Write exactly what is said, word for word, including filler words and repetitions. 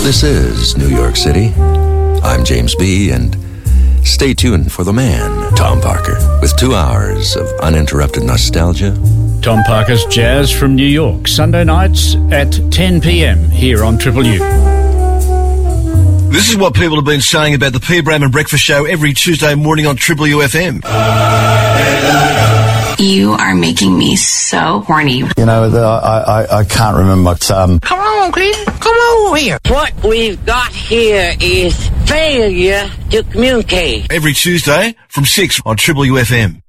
This is New York City. I'm James B., and stay tuned for the man, Tom Parker, with two hours of uninterrupted nostalgia. Tom Parker's Jazz from New York, Sunday nights at ten p.m. here on Triple U. This is what people have been saying about the P. Bradman Breakfast Show every Tuesday morning on Triple U F M. You are making me so horny. You know, the, I, I I can't remember. But, um, come on, Clinton. Come over here. What we've got here is failure to communicate. Every Tuesday from six on Triple U F M.